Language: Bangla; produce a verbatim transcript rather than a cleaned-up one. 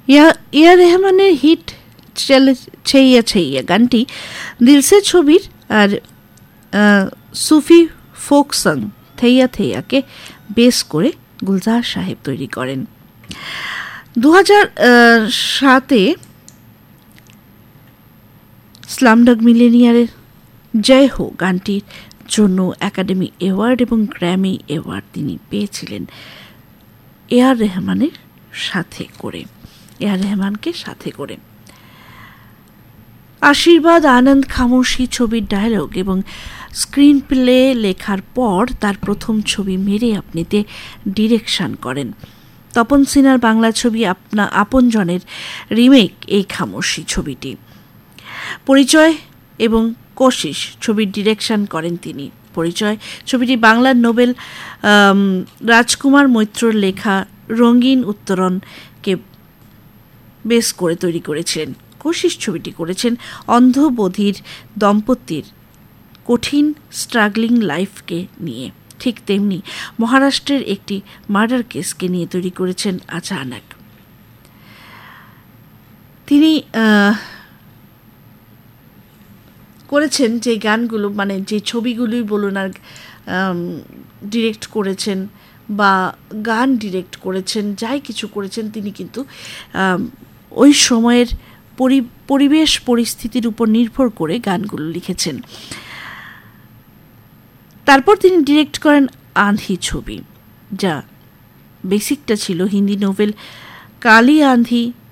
ইয়া এয়া রেহমানের হিট চলে ছেইয়া ছেইয়া গানটি দিলসে ছবির আর সুফি ফোক সং থেইয়া থেইয়াকে বেস করে গুলজার সাহেব তৈরি করেন। দু হাজার সাতে স্লামডগ মিলিয়নিয়ারের জয় হো গানটির জন্য একাডেমি অ্যাওয়ার্ড এবং গ্র্যামি অ্যাওয়ার্ড তিনি পেয়েছিলেন এ আর রেহমানের সাথে করে এ আর রেহমানকে সাথে করে। আশীর্বাদ আনন্দ খামোশি ছবির ডায়লগ এবং স্ক্রিন প্লে লেখার পর তার প্রথম ছবি মেরে আপনিতে ডিরেকশন করেন। তপন সিনহার বাংলা ছবি আপনা আপনজনের রিমেক এই খামোশি ছবিটি। পরিচয় এবং কোশিশ ছবির ডিরেকশন করেন তিনি। পরিচয় ছবিটি বাংলার নোবেল রাজকুমার মৈত্রর লেখা রঙিন উত্তরণকে বেস করে তৈরি করেছিলেন। কোশিশ ছবিটি করেছেন অন্ধবধির দম্পতির কঠিন স্ট্রাগলিং লাইফকে নিয়ে। ঠিক তেমনি মহারাষ্ট্রের একটি মার্ডার কেসকে নিয়ে তৈরি করেছেন আচানক। তিনি করেছেন যে গানগুলো মানে যে ছবিগুলোই বলুন আর ডিরেক্ট করেছেন বা গান ডিরেক্ট করেছেন, যাই কিছু করেছেন তিনি কিন্তু ওই সময়ের পরিবেশ পরিস্থিতির উপর নির্ভর করে গানগুলো লিখেছেন। তারপর তিনি ডিরেক্ট করেন আঁধি ছবি, যা বেসিকটা ছিল হিন্দি নোভেল কালি আঁধি